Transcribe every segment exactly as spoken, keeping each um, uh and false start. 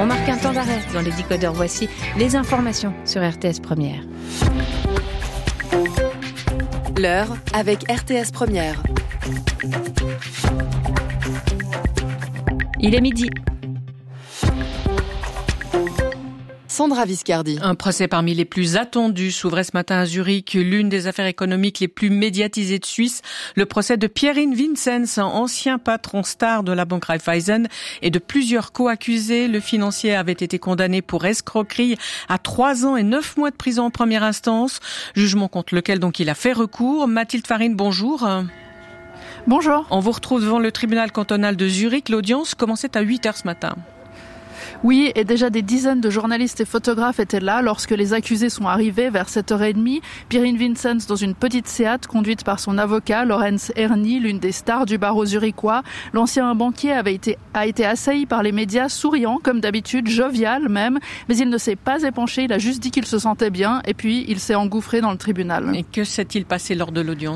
On marque un temps d'arrêt dans les décodeurs. Voici les informations sur R T S Première. L'heure avec R T S Première. Il est midi. Sandra Viscardi. Un procès parmi les plus attendus s'ouvrait ce matin à Zurich, l'une des affaires économiques les plus médiatisées de Suisse. Le procès de Pierin Vinzenz, ancien patron star de la banque Raiffeisen et de plusieurs co-accusés. Le financier avait été condamné pour escroquerie à trois ans et neuf mois de prison en première instance. Jugement contre lequel donc il a fait recours. Mathilde Farine, bonjour. Bonjour. On vous retrouve devant le tribunal cantonal de Zurich. L'audience commençait à huit heures ce matin. Oui, et déjà des dizaines de journalistes et photographes étaient là lorsque les accusés sont arrivés vers sept heures trente. Pierin Vinzenz dans une petite Seat conduite par son avocat, Lorenz Erni, l'une des stars du barreau zurichois. L'ancien banquier avait été, a été assailli par les médias, souriant comme d'habitude, jovial même, mais il ne s'est pas épanché, il a juste dit qu'il se sentait bien et puis il s'est engouffré dans le tribunal. Et que s'est-il passé lors de l'audience ?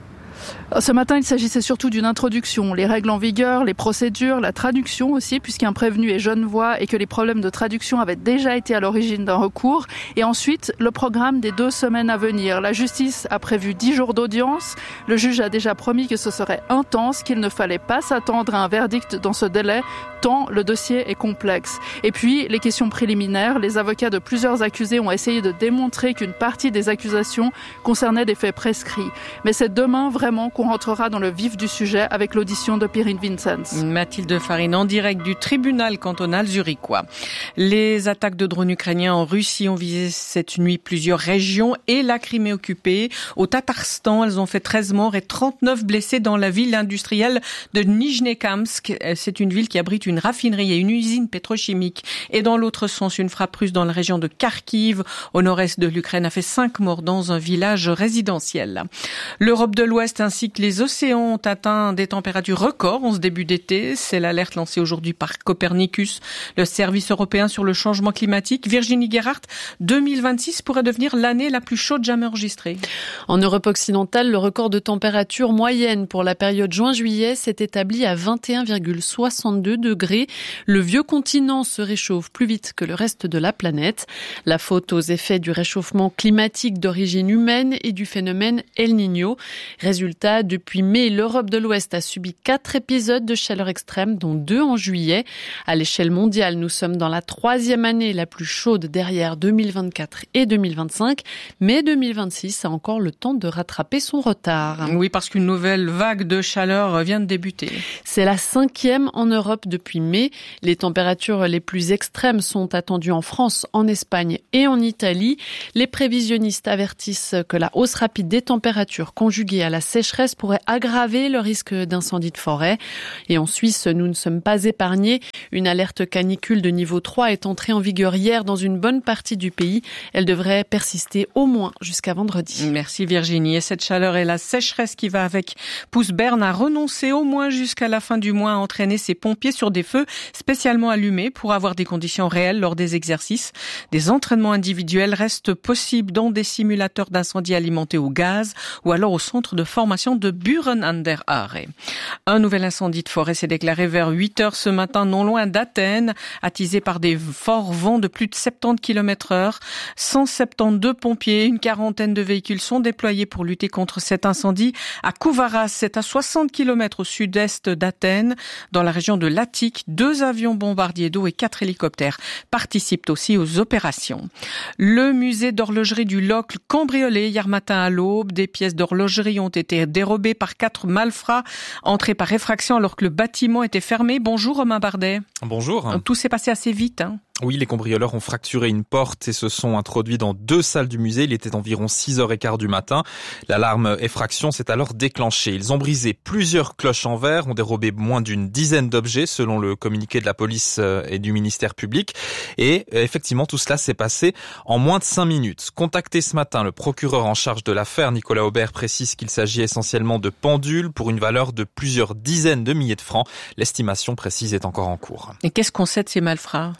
Ce matin, il s'agissait surtout d'une introduction, les règles en vigueur, les procédures, la traduction aussi, puisqu'un prévenu est genevois et que les problèmes de traduction avaient déjà été à l'origine d'un recours. Et ensuite, le programme des deux semaines à venir. La justice a prévu dix jours d'audience. Le juge a déjà promis que ce serait intense, qu'il ne fallait pas s'attendre à un verdict dans ce délai, tant le dossier est complexe. Et puis, les questions préliminaires. Les avocats de plusieurs accusés ont essayé de démontrer qu'une partie des accusations concernait des faits prescrits. Mais c'est demain vraiment qu'on rentrera dans le vif du sujet avec l'audition de Pierin Vinzenz. Mathilde Farine en direct du tribunal cantonal zurichois. Les attaques de drones ukrainiens en Russie ont visé cette nuit plusieurs régions et la Crimée occupée. Au Tatarstan, elles ont fait treize morts et trente-neuf blessés dans la ville industrielle de Nijnekamsk. C'est une ville qui abrite une raffinerie et une usine pétrochimique. Et dans l'autre sens, une frappe russe dans la région de Kharkiv, au nord-est de l'Ukraine, a fait cinq morts dans un village résidentiel. L'Europe de l'Ouest ainsi que les océans ont atteint des températures records en ce début d'été. C'est l'alerte lancée aujourd'hui par Copernicus, le service européen sur le changement climatique. Virginie Gerhardt, deux mille vingt-six pourrait devenir l'année la plus chaude jamais enregistrée. En Europe occidentale, le record de température moyenne pour la période juin-juillet s'est établi à vingt et un virgule soixante-deux degrés. Le vieux continent se réchauffe plus vite que le reste de la planète. La faute aux effets du réchauffement climatique d'origine humaine et du phénomène El Niño. Résultat, depuis mai, l'Europe de l'Ouest a subi quatre épisodes de chaleur extrême, dont deux en juillet. À l'échelle mondiale, nous sommes dans la troisième année la plus chaude derrière deux mille vingt-quatre et deux mille vingt-cinq. Mais deux mille vingt-six a encore le temps de rattraper son retard. Oui, parce qu'une nouvelle vague de chaleur vient de débuter. C'est la cinquième en Europe depuis mai. Les températures les plus extrêmes sont attendues en France, en Espagne et en Italie. Les prévisionnistes avertissent que la hausse rapide des températures conjuguée à la sécheresse pourrait aggraver le risque d'incendie de forêt. Et en Suisse, nous ne sommes pas épargnés. Une alerte canicule de niveau trois est entrée en vigueur hier dans une bonne partie du pays. Elle devrait persister au moins jusqu'à vendredi. Merci Virginie. Et cette chaleur et la sécheresse qui va avec pousse Berne à renoncer au moins jusqu'à la fin du mois à entraîner ses pompiers sur des feux spécialement allumés pour avoir des conditions réelles lors des exercices. Des entraînements individuels restent possibles dans des simulateurs d'incendie alimentés au gaz ou alors au centre de formation de Buren an der Aare. Un nouvel incendie de forêt s'est déclaré vers huit heures ce matin, non loin d'Athènes, attisé par des forts vents de plus de soixante-dix kilomètres heure. cent soixante-douze pompiers, une quarantaine de véhicules sont déployés pour lutter contre cet incendie. À Kouvaras, c'est à soixante kilomètres au sud-est d'Athènes, dans la région de l'Attique. Deux avions bombardiers d'eau et quatre hélicoptères participent aussi aux opérations. Le musée d'horlogerie du Locle cambriolé hier matin à l'aube. Des pièces d'horlogerie ont été dérobées par quatre malfrats entrés par effraction alors que le bâtiment était fermé. Bonjour Romain Bardet. Bonjour. Tout s'est passé assez vite, hein. Oui, les cambrioleurs ont fracturé une porte et se sont introduits dans deux salles du musée. Il était environ six heures quinze du matin. L'alarme effraction s'est alors déclenchée. Ils ont brisé plusieurs cloches en verre, ont dérobé moins d'une dizaine d'objets selon le communiqué de la police et du ministère public. Et effectivement, tout cela s'est passé en moins de cinq minutes. Contacté ce matin, le procureur en charge de l'affaire, Nicolas Aubert, précise qu'il s'agit essentiellement de pendules pour une valeur de plusieurs dizaines de milliers de francs. L'estimation précise est encore en cours. Et qu'est-ce qu'on sait de ces malfrats ? Eh bien, pas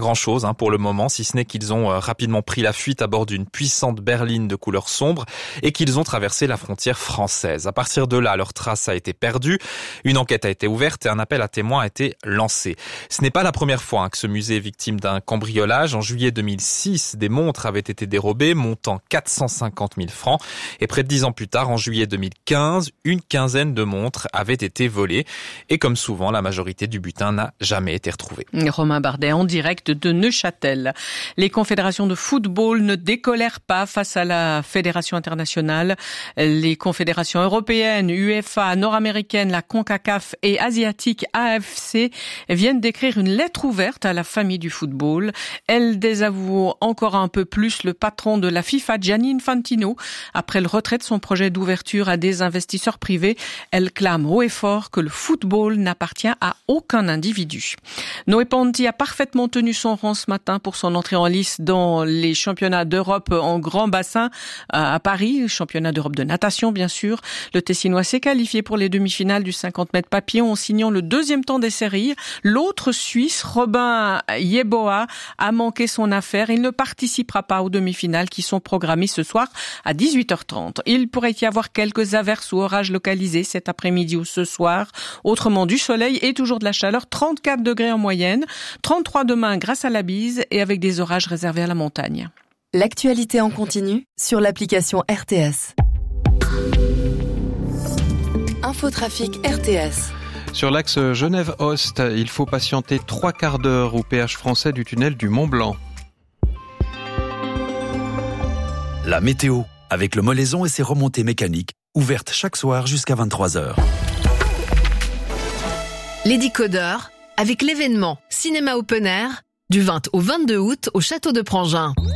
grand-chose hein, pour le moment, si ce n'est qu'ils ont euh, rapidement pris la fuite à bord d'une puissante berline de couleur sombre et qu'ils ont traversé la frontière française. À partir de là, leur trace a été perdue, une enquête a été ouverte et un appel à témoins a été lancé. Ce n'est pas la première fois hein, que ce musée est victime d'un cambriolage. En juillet deux mille six, des montres avaient été dérobées, montant quatre cent cinquante mille francs. Et près de dix ans plus tard, en juillet deux mille quinze, une quinzaine de montres avaient été volées. Et comme souvent, la majorité du butin n'a jamais été retrouvée. Romain Bardet en direct de Neuchâtel. Les confédérations de football ne décolèrent pas face à la Fédération internationale. Les confédérations européennes, UEFA, nord-américaine, la CONCACAF et asiatique A F C viennent d'écrire une lettre ouverte à la famille du football. Elles désavouent encore un peu plus le patron de la FIFA, Gianni Infantino. Après le retrait de son projet d'ouverture à des investisseurs privés, elles clament haut et fort que le football n'appartient à aucun individu. Noé Ponti a parfaitement tenu son rang ce matin pour son entrée en lice dans les championnats d'Europe en grand bassin à Paris, championnat d'Europe de natation bien sûr. Le Tessinois s'est qualifié pour les demi-finales du cinquante mètres papillon en signant le deuxième temps des séries. L'autre Suisse, Robin Yeboah, a manqué son affaire. Il ne participera pas aux demi-finales qui sont programmées ce soir à dix-huit heures trente. Il pourrait y avoir quelques averses ou orages localisés cet après-midi ou ce soir. Autrement, du soleil et toujours de la chaleur, trente-quatre degrés en moyenne, trente-trois demain grâce à la bise et avec des orages réservés à la montagne. L'actualité en continu sur l'application R T S. Infotrafic R T S. Sur l'axe Genève-Ost, il faut patienter trois quarts d'heure au péage français du tunnel du Mont-Blanc. La météo, avec le Molaison et ses remontées mécaniques, ouvertes chaque soir jusqu'à vingt-trois heures. Les décodeurs, avec l'événement Cinéma Open Air, du vingt au vingt-deux août au Château de Prangin.